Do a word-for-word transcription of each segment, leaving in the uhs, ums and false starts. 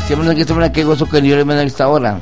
Siempre en esta hora, qué gozo que Dios le manda en esta hora.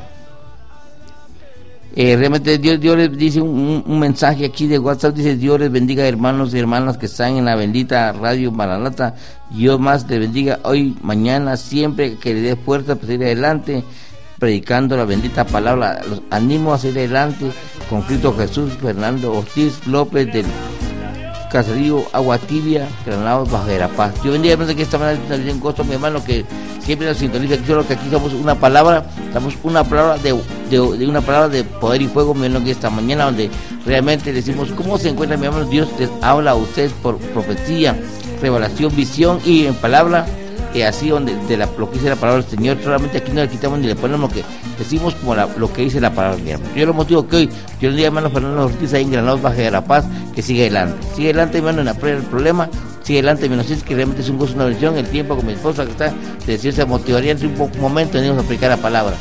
Eh, realmente Dios, Dios les dice un, un mensaje aquí de WhatsApp, dice: Dios les bendiga, hermanos y hermanas que están en la bendita Radio Maranata. Dios más les bendiga hoy, mañana, siempre, que le dé fuerza para seguir adelante predicando la bendita palabra. Los animo a seguir adelante con Cristo Jesús. Fernando Ortiz López del Caserío Agua Tibia, Granados, Baja de la Paz. Yo bendiga, hermanos, que esta mañana es un gozo, mi hermano, que siempre nos sintoniza. Solo que aquí somos una palabra, estamos una palabra de, de, de una palabra de poder y fuego, mi hermano, que esta mañana, donde realmente decimos cómo se encuentra, mi hermano. Dios les habla a usted por profecía, revelación, visión y en palabra. Y así donde de la, lo que dice la palabra del Señor, solamente aquí no le quitamos ni le ponemos lo que decimos como la, lo que dice la palabra, mi hermano. Yo lo motivo que hoy, yo le digo, hermano Fernando Ortiz, ahí en Granados, Baja de la Paz, que sigue adelante, sigue adelante, hermano, en la prueba del problema, sigue adelante, mi hermano, es que realmente es un gozo, una bendición. El tiempo con mi esposa que está, de decir, se motivaría en un poco, momento, venimos a aplicar la palabra.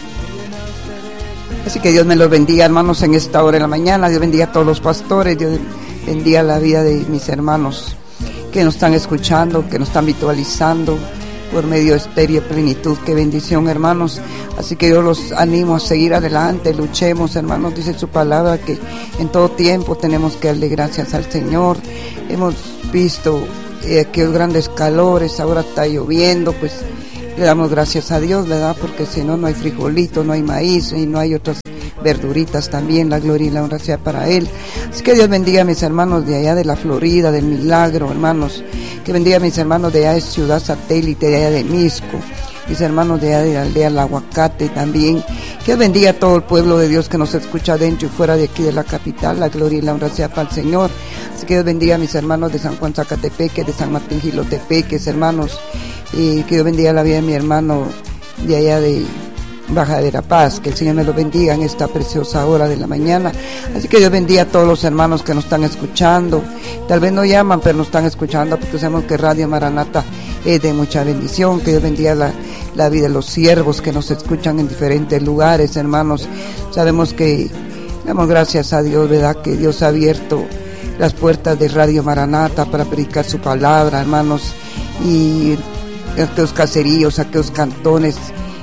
Así que Dios me los bendiga, hermanos, en esta hora de la mañana. Dios bendiga a todos los pastores, Dios bendiga la vida de mis hermanos que nos están escuchando, que nos están visualizando por medio de Estéreo Plenitud. Qué bendición, hermanos. Así que yo los animo a seguir adelante, luchemos, hermanos. Dice su palabra que en todo tiempo tenemos que darle gracias al Señor. Hemos visto eh, aquellos grandes calores, ahora está lloviendo, pues le damos gracias a Dios, ¿verdad? Porque si no, no hay frijolito, no hay maíz y no hay otras verduritas también. La gloria y la honra sea para Él. Así que Dios bendiga a mis hermanos de allá de la Florida, del Milagro, hermanos. Que bendiga a mis hermanos de allá de Ciudad Satélite, de allá de Misco, mis hermanos de allá de la aldea El Aguacate también. Que Dios bendiga a todo el pueblo de Dios que nos escucha dentro y fuera de aquí de la capital. La gloria y la honra sea para el Señor. Así que Dios bendiga a mis hermanos de San Juan Zacatepeque, de San Martín Jilotepeques, hermanos. Y que Dios bendiga la vida de mi hermano de allá de Baja de la Paz. Que el Señor me lo bendiga en esta preciosa hora de la mañana. Así que Dios bendiga a todos los hermanos que nos están escuchando. Tal vez no llaman, pero nos están escuchando, porque sabemos que Radio Maranata es de mucha bendición. Que Dios bendiga la, la vida de los siervos que nos escuchan en diferentes lugares, hermanos. Sabemos que damos gracias a Dios, ¿verdad? Que Dios ha abierto las puertas de Radio Maranata para predicar su palabra, hermanos. Y aquellos caseríos, aquellos cantones,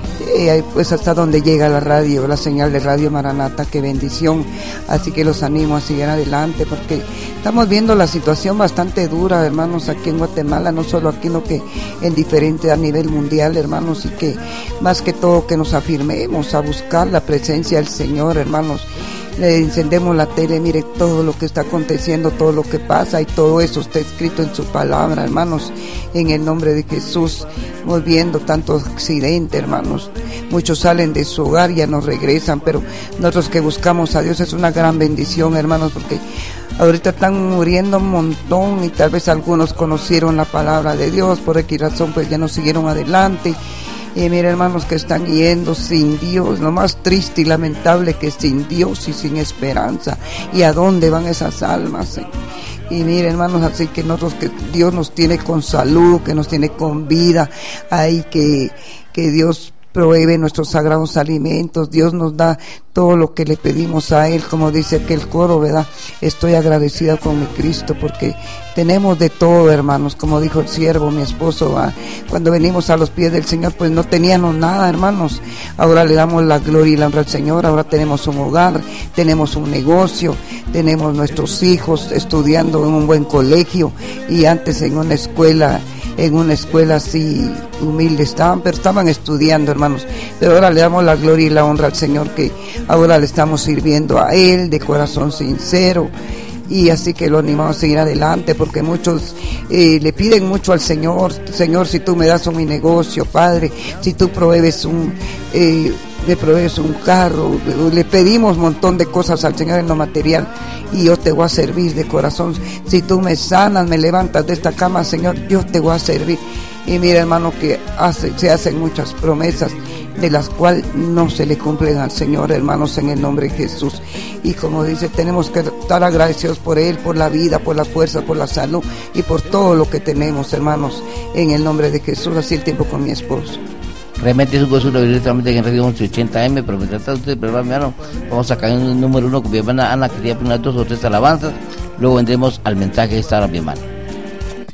eh, pues hasta donde llega la radio, la señal de Radio Maranata. Qué bendición. Así que los animo a seguir adelante, porque estamos viendo la situación bastante dura, hermanos, aquí en Guatemala, no solo aquí, sino que en diferente a nivel mundial, hermanos. Y que más que todo que nos afirmemos a buscar la presencia del Señor, hermanos. Le encendemos la tele, mire todo lo que está aconteciendo, todo lo que pasa, y todo eso está escrito en su palabra, hermanos, en el nombre de Jesús. Estamos viendo tantos accidentes, hermanos. Muchos salen de su hogar y ya no regresan, pero nosotros que buscamos a Dios es una gran bendición, hermanos, porque ahorita están muriendo un montón, y tal vez algunos conocieron la palabra de Dios, por X razón pues ya no siguieron adelante. Y mira, hermanos, que están yendo sin Dios, lo más triste y lamentable, que sin Dios y sin esperanza. ¿Y a dónde van esas almas? Eh? Y mira, hermanos, así que nosotros, que Dios nos tiene con salud, que nos tiene con vida, hay que, que Dios provee nuestros sagrados alimentos. Dios nos da todo lo que le pedimos a Él, como dice aquel coro, ¿verdad? Estoy agradecida con mi Cristo, porque tenemos de todo, hermanos, como dijo el siervo, mi esposo, ¿va? Cuando venimos a los pies del Señor, pues no teníamos nada, hermanos. Ahora le damos la gloria y la honra al Señor. Ahora tenemos un hogar, tenemos un negocio, tenemos nuestros hijos estudiando en un buen colegio, y antes en una escuela en una escuela así humilde estaban, pero estaban estudiando, hermanos. Pero ahora le damos la gloria y la honra al Señor, que ahora le estamos sirviendo a Él de corazón sincero. Y así que lo animamos a seguir adelante, porque muchos eh, le piden mucho al Señor. Señor, si tú me das un mi negocio, Padre, si tú provees un eh, me provees un carro, le pedimos un montón de cosas al Señor en lo material, y yo te voy a servir de corazón. Si tú me sanas, me levantas de esta cama, Señor, yo te voy a servir. Y mira, hermano, que hace, se hacen muchas promesas, de las cuales no se le cumplen al Señor, hermanos, en el nombre de Jesús. Y como dice, tenemos que estar agradecidos por Él, por la vida, por la fuerza, por la salud y por todo lo que tenemos, hermanos, en el nombre de Jesús. Así el tiempo con mi esposo. Realmente es un gozo directamente en Radio once ochenta M, pero mientras tanto usted, pero hermano, vamos a caer en el número uno con mi hermana Ana, que quería poner dos o tres alabanzas, luego vendremos al mensaje de esta hora, mi hermano.